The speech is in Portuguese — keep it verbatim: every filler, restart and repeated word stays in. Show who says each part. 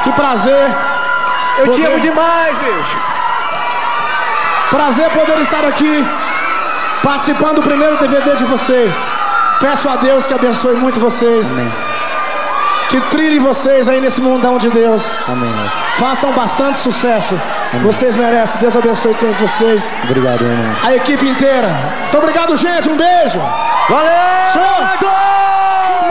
Speaker 1: Que prazer.
Speaker 2: Eu
Speaker 1: poder...
Speaker 2: te amo demais, bicho.
Speaker 1: Prazer poder estar aqui participando do primeiro D V D de vocês. Peço a Deus que abençoe muito vocês.
Speaker 3: Amém.
Speaker 1: Que trilhe vocês aí nesse mundão de Deus.
Speaker 3: Amém.
Speaker 1: Façam bastante sucesso.
Speaker 3: Amém.
Speaker 1: Vocês merecem. Deus abençoe todos vocês.
Speaker 3: Obrigado, irmão.
Speaker 1: A equipe inteira. Muito obrigado, gente. Um beijo.
Speaker 2: Valeu!
Speaker 1: Show!